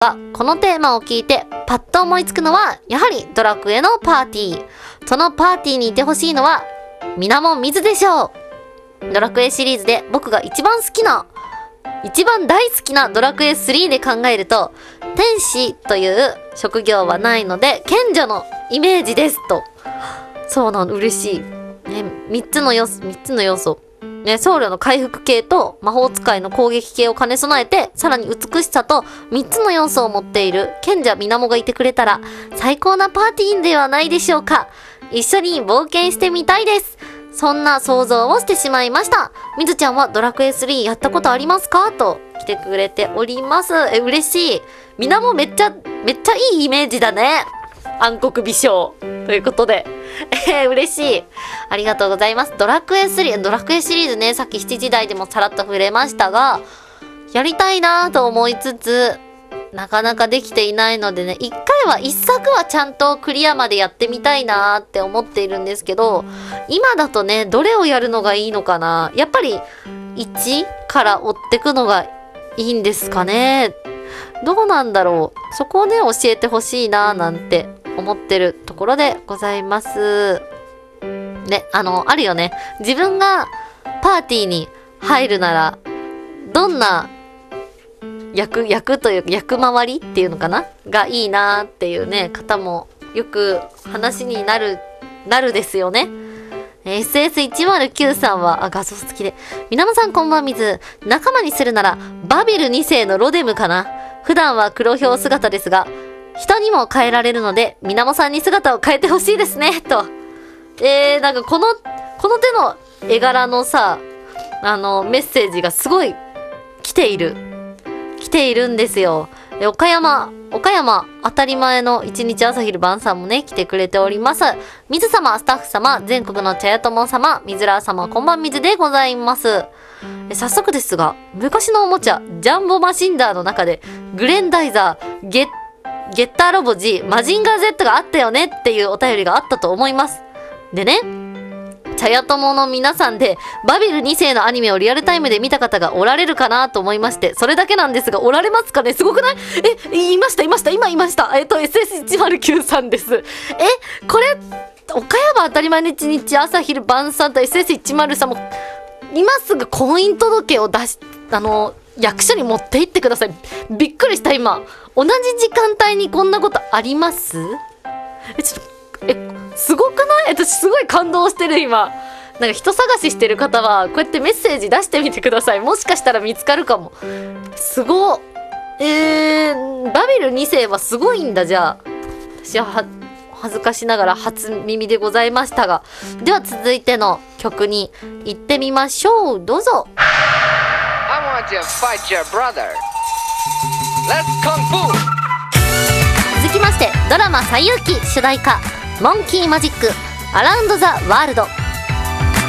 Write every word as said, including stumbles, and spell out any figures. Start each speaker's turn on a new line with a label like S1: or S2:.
S1: が、このテーマを聞いてパッと思いつくのはやはりドラクエのパーティー。そのパーティーにいてほしいのはみなもみずでしょう。ドラクエシリーズで僕が一番好きな一番大好きなドラクエスリーで考えると、天使という職業はないので賢者のイメージですと。そうなの、嬉しいね。みっつの要素みっつの要素ね、僧侶の回復系と魔法使いの攻撃系を兼ね備えて、さらに美しさとみっつの要素を持っている賢者みなもがいてくれたら最高なパーティーではないでしょうか。一緒に冒険してみたいです。そんな想像をしてしまいました。みずちゃんはドラクエスリーやったことありますかと来てくれております。え、嬉しい。みなもめっちゃ、めっちゃいいイメージだね。暗黒美少。ということで。えー、嬉しい。ありがとうございます。ドラクエスリー、ドラクエシリーズね、さっきしちじ台でもさらっと触れましたが、やりたいなぁと思いつつ、なかなかできていないのでね、一回は、一作はちゃんとクリアまでやってみたいなーって思っているんですけど、今だとね、どれをやるのがいいのかな。やっぱり、いちから追ってくのがいいんですかね。どうなんだろう。そこをね、教えてほしいなーなんて思ってるところでございます。ね、あの、あるよね。自分がパーティーに入るなら、どんな役、役というか役回りっていうのかながいいなーっていうね、方もよく話になる、なるですよね。エスエスいちまるきゅう さんは、あ、画像好きで。みなもさんこんばんみず。仲間にするなら、バビルに世のロデムかな。普段は黒ひょう姿ですが、人にも変えられるので、みなもさんに姿を変えてほしいですね、と。えー、なんかこの、この手の絵柄のさ、あの、メッセージがすごい来ている。来ているんですよ。岡山、岡山、当たり前の一日朝昼晩さんもね、来てくれております。水様、スタッフ様、全国の茶屋友様、水らー様、こんばん水でございます。え早速ですが、昔のおもちゃ、ジャンボマシンダーの中で、グレンダイザー、ゲッ、ゲッターロボ G、マジンガー Z があったよねっていうお便りがあったと思います。でね、茶屋友の皆さんでバビルに世のアニメをリアルタイムで見た方がおられるかなと思いまして、それだけなんですが、おられますかね。すごくない？え、言いました、いました、今言いました。えっと、エスエスいちまるきゅう さんです。え、これ、岡山当たり前の一日朝昼晩さんと エスエスいちまる さんも、今すぐ婚姻届を出し、あの、役所に持って行ってください。びっくりした、今。同じ時間帯にこんなことあります？え、ちょっと、え、すごくない？私すごい感動してる今。なんか人探ししてる方はこうやってメッセージ出してみてください。もしかしたら見つかるかも。すごっ。えー、バビルに世はすごいんだ。じゃあ私はは恥ずかしながら初耳でございましたが、では続いての曲に行ってみましょう。どうぞ。 I want to fight your brother. Let's kung fu. 続きましてドラマ「西遊記」主題歌モンキーマジックアラウンドザワールド。